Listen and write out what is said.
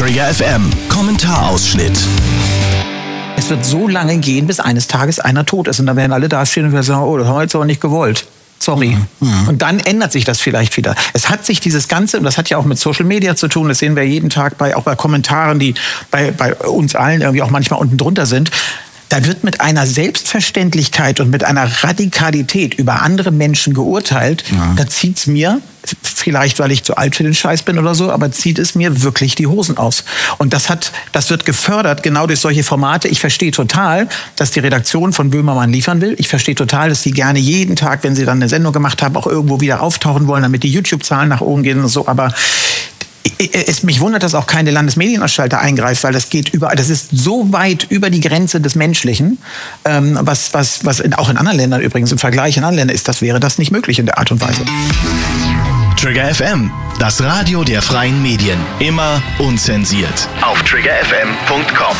Trigger FM Kommentarausschnitt. Es wird so lange gehen, bis eines Tages einer tot ist. Und dann werden alle dastehen und sagen, oh, das haben wir jetzt aber nicht gewollt. Sorry. Und dann ändert sich das vielleicht wieder. Es hat sich dieses Ganze, und das hat ja auch mit Social Media zu tun, das sehen wir jeden Tag auch bei Kommentaren, die bei uns allen irgendwie auch manchmal unten drunter sind. Da wird mit einer Selbstverständlichkeit und mit einer Radikalität über andere Menschen geurteilt. Ja. Da zieht's mir, vielleicht weil ich zu alt für den Scheiß bin oder so, aber zieht es mir wirklich die Hosen aus. Und das wird gefördert genau durch solche Formate. Ich verstehe total, dass die Redaktion von Böhmermann liefern will. Ich verstehe total, dass die gerne jeden Tag, wenn sie dann eine Sendung gemacht haben, auch irgendwo wieder auftauchen wollen, damit die YouTube-Zahlen nach oben gehen und so. Aber mich wundert, dass auch keine Landesmedienanstalter eingreift, weil das ist so weit über die Grenze des Menschlichen, was auch in anderen Ländern übrigens im Vergleich in anderen Ländern ist, wäre das nicht möglich in der Art und Weise. Trigger FM, das Radio der freien Medien, immer unzensiert auf triggerfm.com.